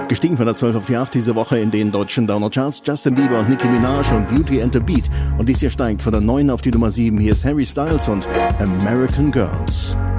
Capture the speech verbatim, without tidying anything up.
Gestiegen von der zwölf auf die acht diese Woche in den deutschen Downer-Charts. Justin Bieber und Nicki Minaj und Beauty and the Beat. Und dies hier steigt von der neun auf die Nummer sieben. Hier ist Harry Styles und American Girls.